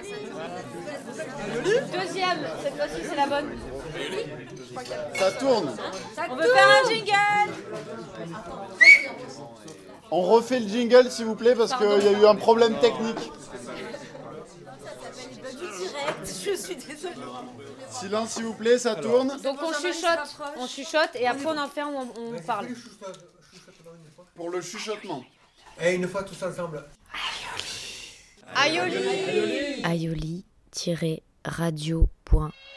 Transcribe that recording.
Deuxième, cette fois-ci c'est la bonne. Ça tourne. On veut faire un jingle. On refait le jingle s'il vous plaît parce qu'il y a eu un problème technique. Je suis désolée. Silence s'il vous plaît, ça tourne. Donc on chuchote et après on en fait, on parle. Pour le chuchotement. Et une fois tous ensemble. Aioli. aioli-radio.fr